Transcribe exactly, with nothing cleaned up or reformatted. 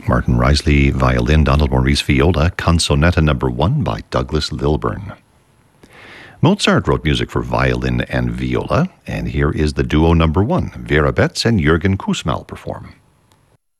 Martin Risley, violin, Donald Maurice, viola, Canzonetta number one by Douglas Lilburn. Mozart wrote music for violin and viola, and here is the duo number one. Vera Betts and Jürgen Kussmaul perform.